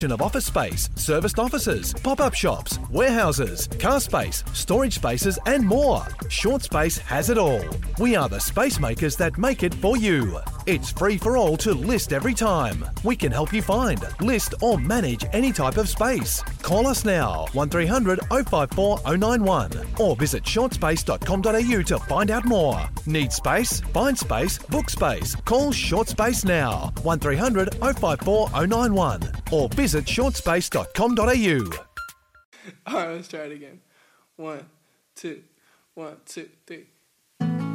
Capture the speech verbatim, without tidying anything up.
of office space, serviced offices, pop-up shops, warehouses, car space, storage spaces and more. Short Space has it all. We are the space makers that make it for you. It's free for all to list every time. We can help you find, list or manage any type of space. Call us now, one three hundred oh five four oh nine one or visit short space dot com dot a u to find out more. Need space? Find space, book space. Call Short Space now, one three hundred oh five four oh nine one or visit short space dot com dot a u. All right, let's try it again. One, two, one, two, three.